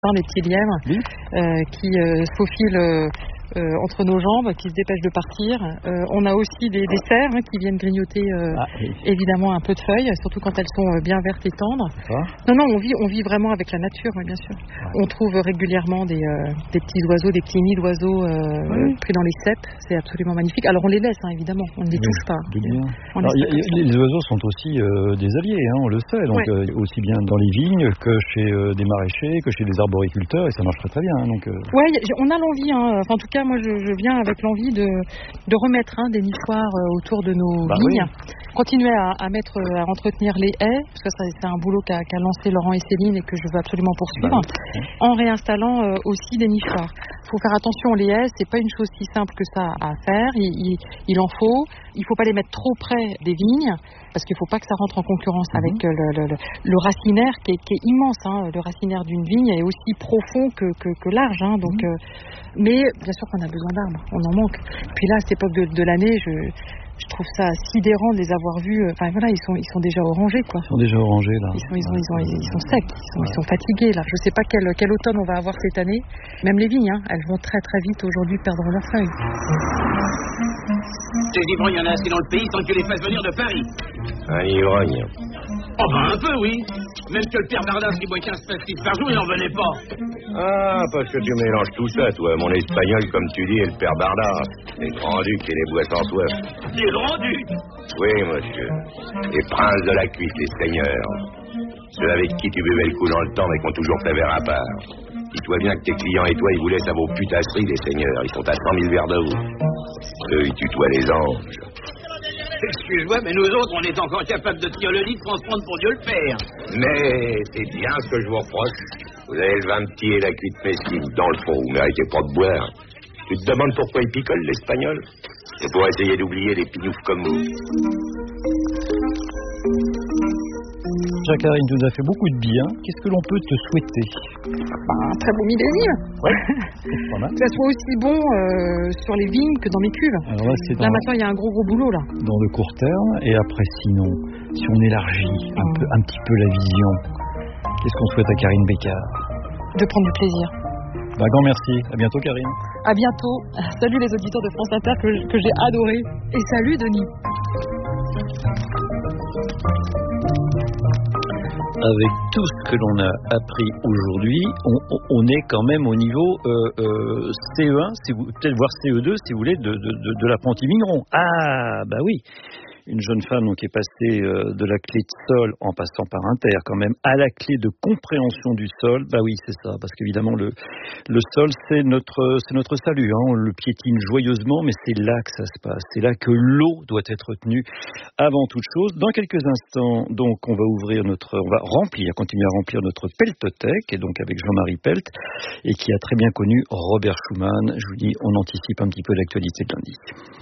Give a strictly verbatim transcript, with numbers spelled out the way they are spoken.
hein, des petits lièvres oui. euh, qui euh, se faufilent euh, euh, entre nos jambes, qui se dépêchent de partir. Euh, on a aussi des, des cerfs hein, qui viennent grignoter euh, ah, oui. évidemment un peu de feuilles, surtout quand elles sont bien vertes et tendres. Ah. Non, non, on vit, on vit vraiment avec la nature, oui, bien sûr. Ouais. On trouve régulièrement des, euh, des petits oiseaux, des petits nids d'oiseaux euh, oui. pris dans les ceps. C'est absolument magnifique. Alors on les laisse, hein, évidemment, on ne les oui, touche pas. On Alors, y a, y, les oiseaux sont aussi euh, des alliés, hein, on le sait, donc ouais. euh, aussi bien dans les vignes que chez euh, des maraîchers, que chez des arboriculteurs, et ça marche très très bien. Hein, donc, euh... Oui, on a l'envie, hein. Enfin, en tout cas, moi je, je viens avec l'envie de, de remettre hein, des nichoirs euh, autour de nos bah, vignes, oui. continuer à, à mettre, à entretenir les haies, parce que ça, c'est un boulot qu'a, qu'a lancé Laurent et Céline et que je veux absolument poursuivre, bah, oui. en réinstallant euh, aussi des nichoirs. Il faut faire attention, les haies, c'est pas une chose si simple que ça à faire, il, il, il en faut. Il ne faut pas les mettre trop près des vignes, parce qu'il ne faut pas que ça rentre en concurrence mm-hmm. avec le, le, le, le racinaire qui est, qui est immense. Hein. Le racinaire d'une vigne est aussi profond que, que, que large. Hein. Donc, mm-hmm. euh, mais bien sûr qu'on a besoin d'arbres, on en manque. Puis là, à cette époque de, de l'année, je, je trouve ça sidérant de les avoir vus. Enfin voilà, ils sont, ils sont déjà orangés, quoi. Ils sont déjà orangés, là. Ils sont, ils ont, ils ont, ils sont secs, ils sont, ouais. ils sont fatigués, là. Je ne sais pas quel, quel automne on va avoir cette année. Même les vignes, hein, elles vont très très vite aujourd'hui perdre leurs feuilles. Ces ivrognes, il y en a assez dans le pays sans que tu les fasses venir de Paris. Un ivrogne. Oh ben un peu, oui. Même que le père Bardas qui boit quinze pastilles par jour, il n'en venait pas. Ah, parce que tu mélanges tout ça, toi. Mon espagnol, comme tu dis, et le père Bardas. Les grands-ducs et les bois sans soif. Les grands-ducs? Oui, monsieur. Les princes de la cuisse, les seigneurs. Ceux avec qui tu buvais le coup dans le temps, mais qui ont toujours fait verre à part. Dis-toi bien que tes clients et toi, ils vous laissent à vos putasseries, les seigneurs. Ils sont à cent mille verres de vous. Eux, ils tutoient les anges. Excuse-moi, mais nous autres, on est encore capables de tirer le lit, de transpondre pour Dieu le Père. Mais c'est bien ce que je vous reproche. Vous avez le vin petit et la cuite mesquine. Dans le fond, vous méritez pas de boire. Tu te demandes pourquoi il picole, l'espagnol? C'est pour essayer d'oublier des pignoufs comme vous. Jacqueline, tu nous as fait beaucoup de bien. Qu'est-ce que l'on peut te souhaiter? Un très beau millésime. Ouais, c'est pas mal. Que ça soit aussi bon euh, sur les vignes que dans mes cuves. Alors là, c'est là maintenant, il y a un gros gros boulot là. Dans le court terme, et après, sinon, si on élargit un, mmh. peu, un petit peu la vision, qu'est-ce qu'on souhaite à Karine Bécard? De prendre du plaisir. Bah, grand merci. À bientôt, Karine. À bientôt. Salut les auditeurs de France Inter que, que j'ai adoré. Et salut, Denis. Avec tout ce que l'on a appris aujourd'hui, on, on est quand même au niveau euh, euh, C E un, si vous, peut-être voire C E deux, si vous voulez, de, de, de, de l'apprenti vigneron. Ah, bah oui. Une jeune femme donc, qui est passée euh, de la clé de sol, en passant par inter quand même, à la clé de compréhension du sol. Bah oui, c'est ça, parce qu'évidemment, le, le sol, c'est notre, c'est notre salut. Hein. On le piétine joyeusement, mais c'est là que ça se passe. C'est là que l'eau doit être retenue avant toute chose. Dans quelques instants, donc, on va ouvrir notre, on va remplir, continuer à remplir notre peltothèque, et donc avec Jean-Marie Pelt, et qui a très bien connu Robert Schuman. Je vous dis, on anticipe un petit peu l'actualité de lundi.